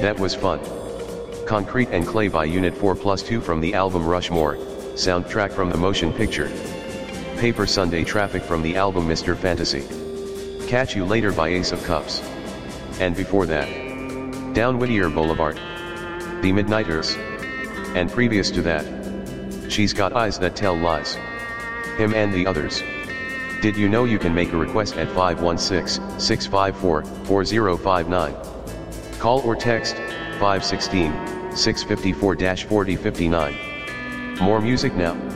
That was fun. Concrete and Clay by Unit 4+2 from the album Rushmore, soundtrack from the motion picture. Paper Sunday Traffic from the album Mr. Fantasy. Catch You Later by Ace of Cups. And before that, Down Whittier Boulevard. The Midnighters. And previous to that, She's Got Eyes That Tell Lies. Him and the Others. Did you know you can make a request at 516-654-4059? Call or text 516-654-4059. More music now.